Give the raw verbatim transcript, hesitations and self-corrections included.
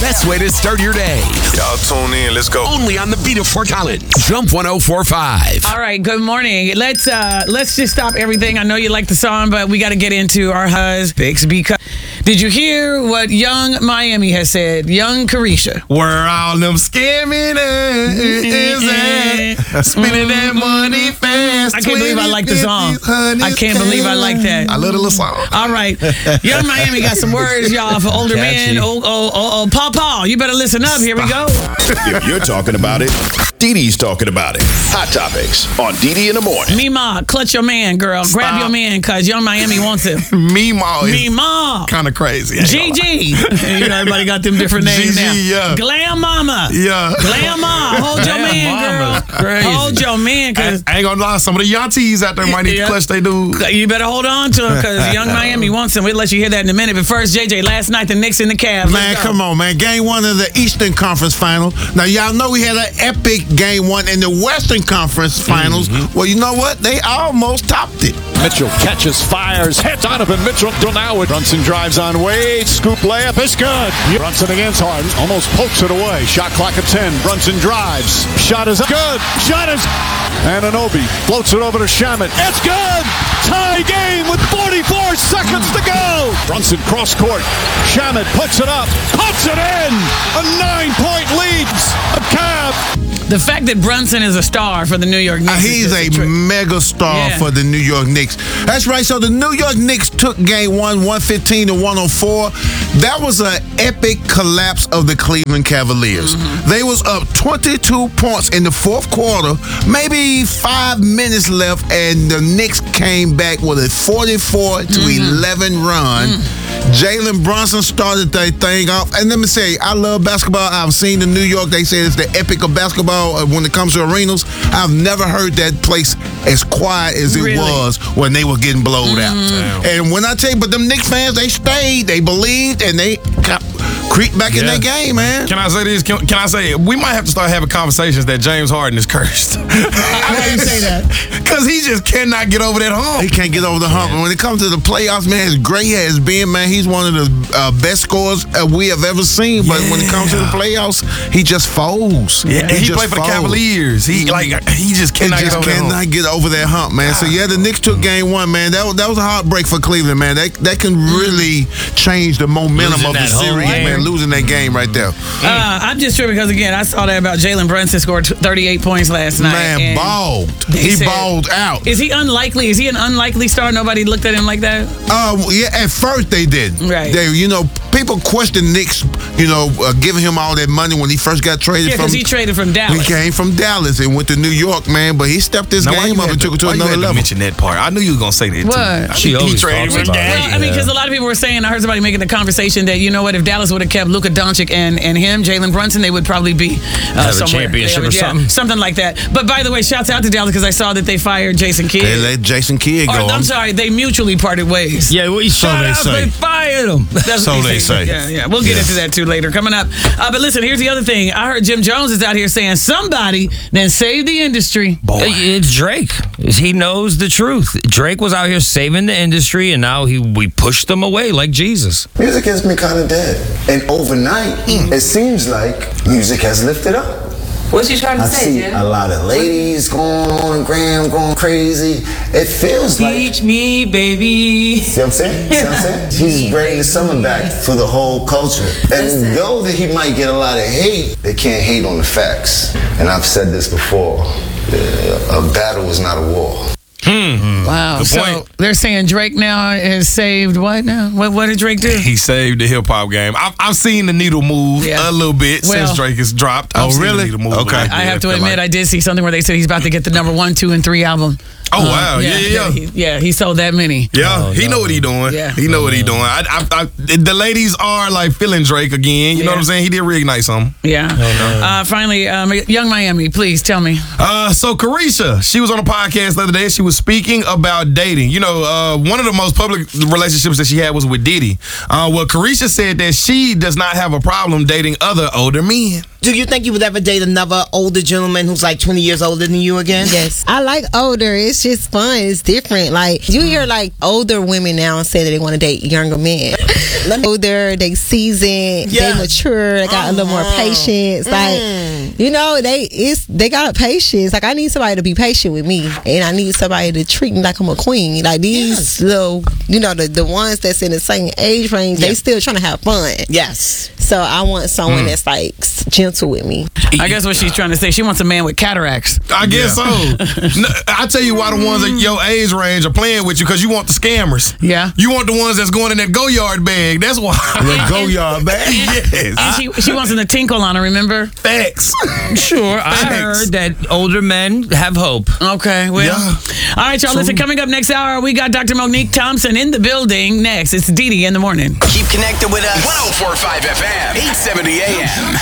best way to start your day. Y'all tune in. Let's go. Only on the beat of Fort Collins. Jump one oh four point five. All right, good morning. Let's uh, let's just stop everything. I know you like the song, but we got to get into our husbands because did you hear what Young Miami has said? Young Carisha. Where all them scamming is at? Spending that money fast. I can't believe I like the song. I can't believe I like that. I love the little song. All right. Young Miami got some words, y'all, for older men. Oh, oh, oh, oh, Paw Paw, you better listen up. Here we go. If you're talking about it, Dee Dee's talking about it. Hot Topics on Dee Dee in the morning. Mima, clutch your man, girl. Stop. Grab your man, because Young Miami wants him. Mima is Mima. kind of crazy. G G. You know, everybody got them different names G G, now. yeah. Glam Mama. Yeah. Glam Mama. Hold your Glam man, Mama. girl. Crazy. Hold your man, because I, I ain't gonna lie, some of the Yantees out there might need Yeah. to clutch they dude. you better hold on to him, because Young Miami wants him. We'll let you hear that in a minute. But first, J J, last night, the Knicks and the Cavs. Man, come on, man. Game one of the Eastern Conference Final. Now, y'all know we had an epic game one in the Western Conference Finals. Mm-hmm. Well, you know what? They almost topped it. Mitchell catches, fires, hit Donovan Mitchell. Now it Brunson drives on Wade. Scoop layup is good. Brunson against Harden. Almost pokes it away. Shot clock at ten. Brunson drives. Shot is good. Shot is... Anunoby floats it over to Shamet. It's good! Tie game with forty-four seconds to go! Brunson cross court. Shamet puts it up. Puts it in! A nine-point lead of Cavs. The fact that Brunson is a star for the New York Knicks. Uh, he's a mega star Yeah. for the New York Knicks. That's right. So the New York Knicks took game one, one fifteen to one oh four. That was an epic collapse of the Cleveland Cavaliers. Mm-hmm. They was up twenty-two points in the fourth quarter, maybe five minutes left, and the Knicks came back with a forty-four to eleven run. Mm-hmm. Jalen Brunson started that thing off. And let me say, I love basketball. I've seen in New York, they say it's the epic of basketball when it comes to arenas. I've never heard that place as quiet as it Really? was when they were getting blowed Mm. out. Damn. And when I tell you, but them Knicks fans, they stayed, they believed, and they got creeped back in Yeah. their game, man. Can I say this? Can, can I say we might have to start having conversations that James Harden is cursed? How do you say that? Because he just cannot get over that hump. He can't get over the hump. And when it comes to the playoffs, man, as great as being, man, he's one of the uh, best scorers uh, we have ever seen. But when it comes to the playoffs, he just folds. Yeah, he, he just played for the folds. Cavaliers. He like he just He cannot just get over cannot that hump. get over that hump, man. So yeah, the Knicks took game one, man. That was, that was a heartbreak for Cleveland, man. That that can really change the momentum Losing of the that whole series, game. man. Losing that game right there. Uh, I'm just sure because, again, I saw that about Jalen Brunson scored thirty-eight points last night. Man, and balled. they He said- balled out. Is he unlikely? Is he an unlikely star? Nobody looked at him like that? Uh, yeah, at first they did. Right. They, you know, people questioned Knicks, you know, uh, giving him all that money when he first got traded Yeah, from. because he traded from Dallas. He came from Dallas and went to New York, man. But he stepped his Now, why game you up had and took it to why you another had level. mention that part. I knew you were gonna say that. What? Too. She he always traded talks him about down. it. Well, I mean, because a lot of people were saying, I heard somebody making the conversation that, you know what, if Dallas would have kept Luka Doncic and, and him, Jalen Brunson, they would probably be uh, Have a somewhere. championship They would- or something. Something like that. But by the way, shouts out to Dallas because I saw that they fired Jason Kidd. They let Jason Kidd Or, go. I'm sorry, they mutually parted ways. Yeah, we So shut they up. say. They fired him. That's So what they say. Yeah, yeah. We'll get Yeah. into that too later. Coming up. Uh, but listen, here's the other thing. I heard Jim Jones is out here saying somebody then saved the industry. It's Drake. He knows the truth. Drake was out here saving the industry, and now he we pushed them away like Jesus. Music has been kind of dead. And overnight, it seems like music has lifted up. What's he trying to I say, see Jim? a lot of ladies going on Graham, going crazy. It feels like, Teach me, baby. see what I'm saying? See what I'm saying? He's bringing the summer back for the whole culture. And Listen. though that he might get a lot of hate, they can't hate on the facts. And I've said this before, uh, a battle is not a war. Wow. Good So point. they're saying Drake now has saved what now? What, what did Drake do? He saved the hip hop game. I've, I've seen the needle move Yeah. a little bit Well- since Drake has dropped. I've Oh, seen the really? needle move Okay. a little I bit. have to feel admit, like- I did see something where they said he's about to get the number one, two, and three album. Oh wow! Yeah, yeah, yeah. He, yeah, he sold that many. Yeah, he know what he doing. Yeah. He know what he doing. I, I, I, the ladies are like feeling Drake again. You know Yeah. what I'm saying? He did reignite something. Yeah. Uh, finally, um, Young Miami, please tell me. Uh, so Carisha, she was on a podcast the other day. She was speaking about dating. You know, uh, one of the most public relationships that she had was with Diddy. Uh, well, Carisha said that she does not have a problem dating other older men. Do you think you would ever date another older gentleman who's like twenty years older than you again? Yes. I like older. It's just fun. It's different. Like, you hear like older women now say that they want to date younger men. Older, they seasoned, Yeah. they mature, they got a little more Uh-huh. patience. Like, Mm. you know, they it's they got patience. Like, I need somebody to be patient with me, and I need somebody to treat me like I'm a queen. Like, these Yes. little, you know, the, the ones that's in the same age range, Yeah. they still trying to have fun. Yes. So I want someone that's like s- gentle with me. I guess what she's trying to say, she wants a man with cataracts. I guess so. No, I tell you why the ones at your age range are playing with you, because you want the scammers. Yeah. You want the ones that's going in that go yard bag. That's why. The go yard back. Yes. And she she wants him to tinkle on her, remember? Facts. Sure, I Thanks. heard that older men have hope. Okay, well. Yeah. All right, y'all, listen, coming up next hour, we got Doctor Monique Thompson in the building. Next, it's Dee Dee in the morning. Keep connected with us. one oh four point five F M, eight seventy A M.